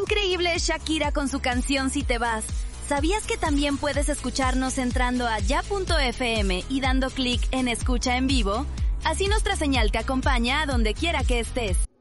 increíble es Shakira con su canción Si te vas! ¿Sabías que también puedes escucharnos entrando a ya.fm y dando clic en Escucha en Vivo? Así nuestra señal te acompaña a donde quiera que estés.